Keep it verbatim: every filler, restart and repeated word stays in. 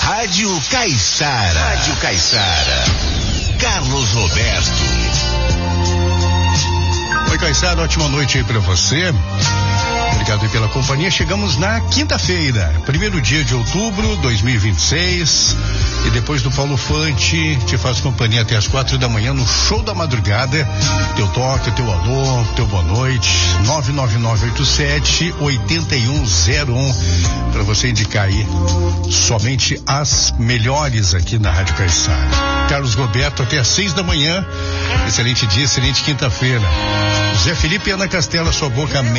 Rádio Caiçara. Rádio Caiçara. Carlos Roberto. Oi, Caiçara, ótima noite aí pra você. Obrigado aí pela companhia. Chegamos na quinta-feira, primeiro dia de outubro de dois mil e vinte e seis. E depois do Paulo Fante, te faz companhia até as quatro da manhã no Show da Madrugada. Teu toque, teu alô, teu boa noite. nove nove nove oito sete oito um zero um para você indicar aí somente as melhores aqui na Rádio Caiçara. Carlos Roberto até às seis da manhã. Excelente dia, excelente quinta-feira. Zé Felipe e Ana Castela, sua boca